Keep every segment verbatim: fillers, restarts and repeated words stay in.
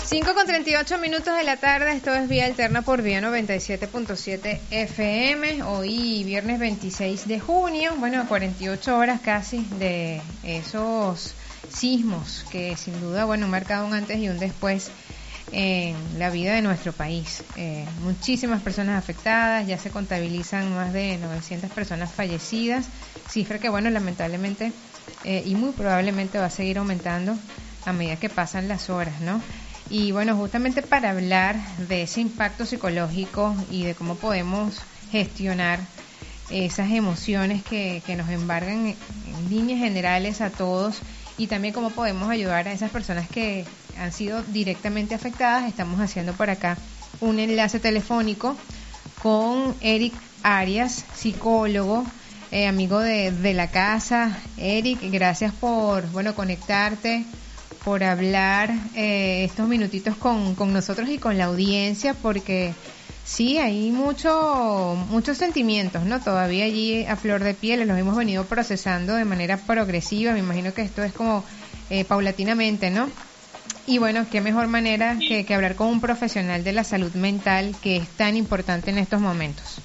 cinco con treinta y ocho minutos de la tarde, esto es Vía Alterna por Vía noventa y siete punto siete F M, hoy viernes veintiséis de junio, bueno, cuarenta y ocho horas casi de esos sismos que sin duda, bueno, han marcado un antes y un después en la vida de nuestro país. Eh, muchísimas personas afectadas, ya se contabilizan más de novecientas personas fallecidas, cifra que, bueno, lamentablemente eh, y muy probablemente va a seguir aumentando a medida que pasan las horas, ¿no? Y bueno, justamente para hablar de ese impacto psicológico y de cómo podemos gestionar esas emociones que, que nos embargan en líneas generales a todos y también cómo podemos ayudar a esas personas que han sido directamente afectadas, estamos haciendo por acá un enlace telefónico con Eric Arias, psicólogo, eh, amigo de, de la casa. Eric, gracias por, bueno, conectarte, por hablar eh, estos minutitos con, con nosotros y con la audiencia, porque sí, hay mucho, muchos sentimientos, ¿no? Todavía allí a flor de piel, los hemos venido procesando de manera progresiva, me imagino que esto es como eh, paulatinamente, ¿no? Y bueno, qué mejor manera que, que hablar con un profesional de la salud mental, que es tan importante en estos momentos.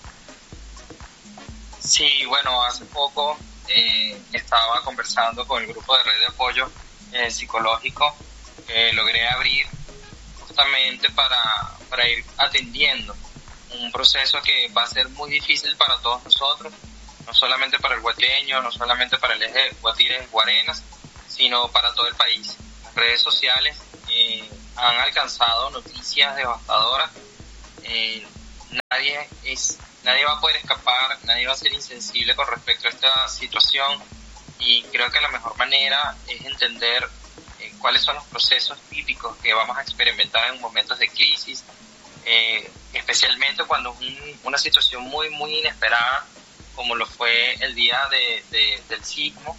Sí, bueno, hace poco eh, estaba conversando con el grupo de red de apoyo eh, psicológico que logré abrir justamente para, para ir atendiendo un proceso que va a ser muy difícil para todos nosotros, no solamente para el guateño, no solamente para el eje Guatires-Guarenas, sino para todo el país. Las redes sociales eh, han alcanzado noticias devastadoras. Eh, nadie es, nadie va a poder escapar, nadie va a ser insensible con respecto a esta situación, y creo que la mejor manera es entender eh, cuáles son los procesos típicos que vamos a experimentar en momentos de crisis, eh, especialmente cuando un, una situación muy muy inesperada como lo fue el día de, de, del sismo.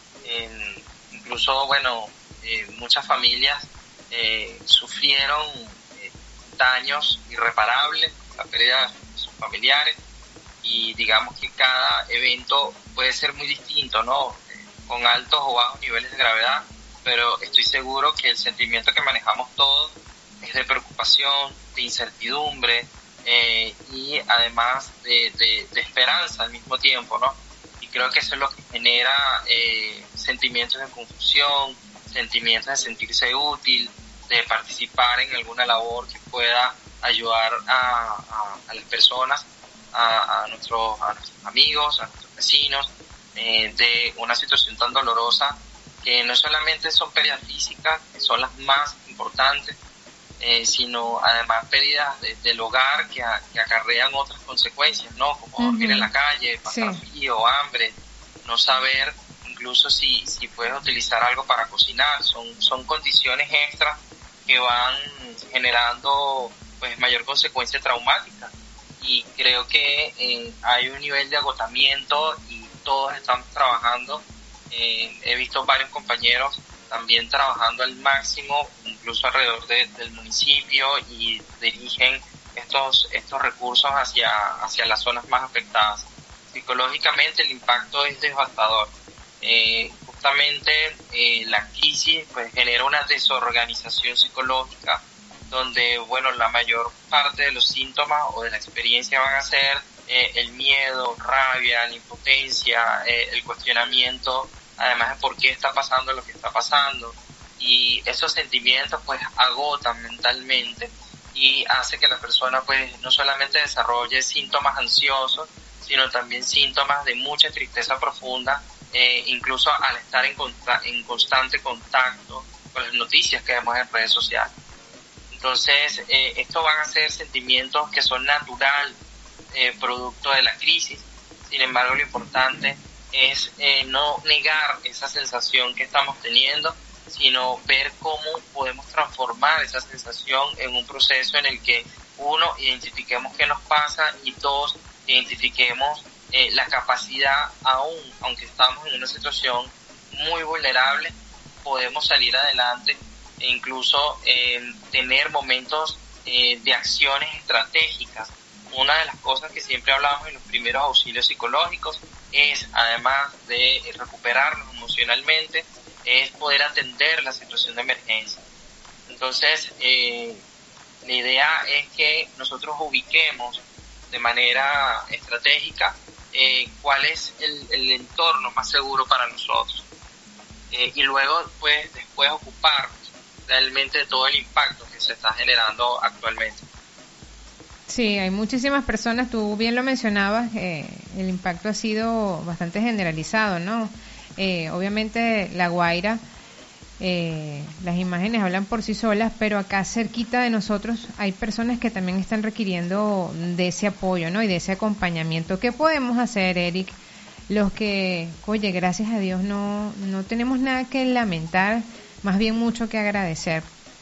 Eh, incluso, bueno, eh, muchas familias eh, sufrieron eh, daños irreparables, la pérdida de sus familiares, y digamos que cada evento puede ser muy distinto, ¿no? Eh, con altos o bajos niveles de gravedad, pero estoy seguro que el sentimiento que manejamos todos es de preocupación, de incertidumbre eh, y además de, de, de esperanza al mismo tiempo, ¿no? Y creo que eso es lo que genera eh, sentimientos de confusión, sentimientos de sentirse útil, de participar en alguna labor que pueda ayudar a, a, a las personas, a, a, nuestros, a nuestros amigos, a nuestros vecinos, eh, de una situación tan dolorosa que no solamente son pérdidas físicas, que son las más importantes, eh, sino además pérdidas de, del hogar que, a, que acarrean otras consecuencias, ¿no? Como uh-huh. dormir en la calle, pasar sí. frío, hambre, no saber incluso si, si puedes utilizar algo para cocinar. Son, son condiciones extras que van generando pues mayor consecuencia traumática, y creo que eh, hay un nivel de agotamiento y todos estamos trabajando. Eh, he visto varios compañeros también trabajando al máximo, incluso alrededor de, del municipio, y dirigen estos estos recursos hacia hacia las zonas más afectadas. Psicológicamente el impacto es devastador. Eh, justamente eh, la crisis pues genera una desorganización psicológica, donde bueno la mayor parte de los síntomas o de la experiencia van a ser eh, el miedo, rabia, la impotencia, eh, el cuestionamiento, además de por qué está pasando lo que está pasando, y esos sentimientos pues agotan mentalmente y hace que la persona pues no solamente desarrolle síntomas ansiosos, sino también síntomas de mucha tristeza profunda, eh, incluso al estar en, contra- en constante contacto con las noticias que vemos en redes sociales. Entonces, eh, estos van a ser sentimientos que son natural, eh, producto de la crisis. Sin embargo, lo importante es eh, no negar esa sensación que estamos teniendo, sino ver cómo podemos transformar esa sensación en un proceso en el que, uno, identifiquemos qué nos pasa, y dos, identifiquemos eh, la capacidad, aún aunque estamos en una situación muy vulnerable, podemos salir adelante e incluso eh, tener momentos eh, de acciones estratégicas. Una de las cosas que siempre hablamos en los primeros auxilios psicológicos es, además de recuperarnos emocionalmente, es poder atender la situación de emergencia. Entonces, eh, la idea es que nosotros ubiquemos de manera estratégica eh, cuál es el, el entorno más seguro para nosotros. Eh, y luego, pues, después ocuparnos realmente de todo el impacto que se está generando actualmente. Sí, hay muchísimas personas, tú bien lo mencionabas, eh, el impacto ha sido bastante generalizado, ¿no? Eh, obviamente La Guaira, eh, las imágenes hablan por sí solas, pero acá cerquita de nosotros hay personas que también están requiriendo de ese apoyo, ¿no? Y de ese acompañamiento. ¿Qué podemos hacer, Eric? Los que, oye, gracias a Dios no, no tenemos nada que lamentar, más bien mucho que agradecer.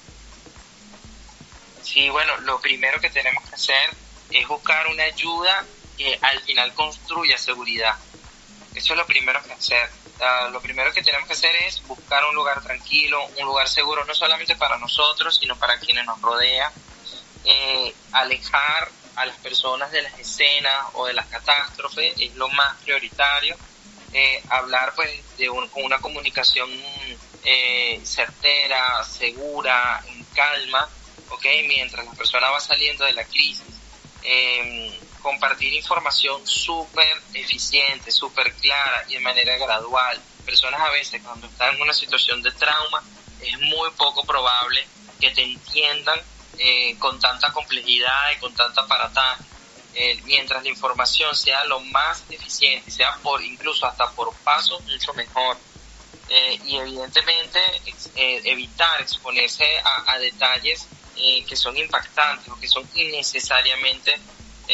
Sí, bueno, lo primero que tenemos que hacer es buscar una ayuda que al final construya seguridad. Eso es lo primero que hacer. Uh, lo primero que tenemos que hacer es buscar un lugar tranquilo, un lugar seguro, no solamente para nosotros, sino para quienes nos rodean. Eh, alejar a las personas de las escenas o de las catástrofes es lo más prioritario. Eh, hablar pues de un, con una comunicación eh, certera, segura, en calma, ¿okay? Mientras la persona va saliendo de la crisis. Eh, compartir información súper eficiente, súper clara y de manera gradual. Personas a veces cuando están en una situación de trauma es muy poco probable que te entiendan eh, con tanta complejidad y con tanta aparataje. Eh, mientras la información sea lo más eficiente, sea por incluso hasta por pasos, mucho mejor. Eh, y evidentemente ex, eh, evitar exponerse a, a detalles eh, que son impactantes o que son innecesariamente